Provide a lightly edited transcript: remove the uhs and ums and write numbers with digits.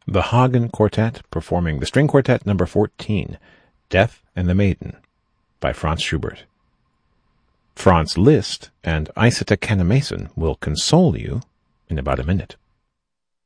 The Hagen Quartet performing the String Quartet number 14, Death and the Maiden, by Franz Schubert. Franz Liszt and Isata Kannemason will console you in about a minute.